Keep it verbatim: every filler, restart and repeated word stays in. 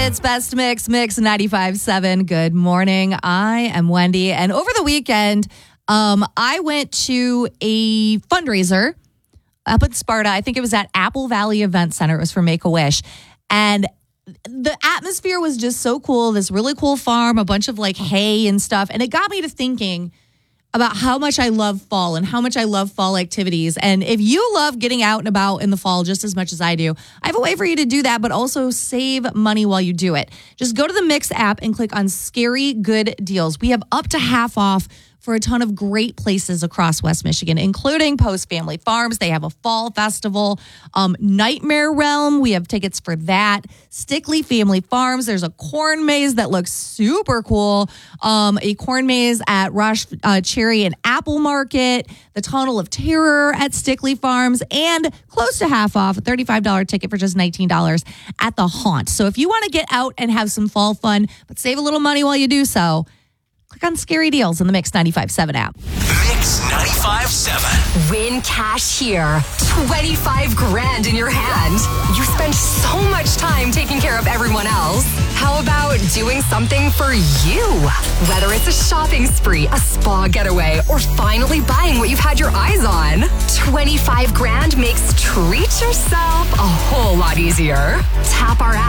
It's Best Mix, Mix ninety-five point seven. Good morning. I am Wendy. And over the weekend, um, I went to a fundraiser up at Sparta. I think it was at Apple Valley Event Center. It was for Make-A-Wish. And the atmosphere was just so cool. This really cool farm, a bunch of like hay and stuff. And it got me to thinking about how much I love fall and how much I love fall activities. And if you love getting out and about in the fall just as much as I do, I have a way for you to do that, but also save money while you do it. Just go to the Mix app and click on Scary Good Deals. We have up to half off for a ton of great places across West Michigan, including Post Family Farms. They have a fall festival. Um, Nightmare Realm, we have tickets for that. Stickley Family Farms, there's a corn maze that looks super cool. Um, a corn maze at Rush uh, Cherry and Apple Market, the Tunnel of Terror at Stickley Farms, and close to half off, a thirty-five dollars ticket for just nineteen dollars at the Haunt. So if you want to get out and have some fall fun, but save a little money while you do so, click on Scary Deals in the Mix ninety-five point seven app. Mix ninety-five point seven. Win cash here. twenty-five grand in your hand. You spend so much time taking care of everyone else. How about doing something for you? Whether it's a shopping spree, a spa getaway, or finally buying what you've had your eyes on, twenty-five grand makes treat yourself a whole lot easier. Tap our app